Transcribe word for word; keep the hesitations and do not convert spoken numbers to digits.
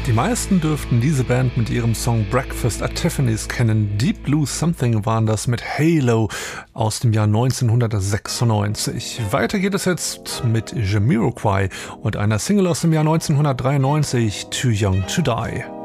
Die meisten dürften diese Band mit ihrem Song Breakfast at Tiffany's kennen. Deep Blue Something waren das mit Halo aus dem Jahr neunzehnhundertsechsundneunzig. Weiter geht es jetzt mit Jamiroquai und einer Single aus dem Jahr neunzehnhundertdreiundneunzig, Too Young to Die.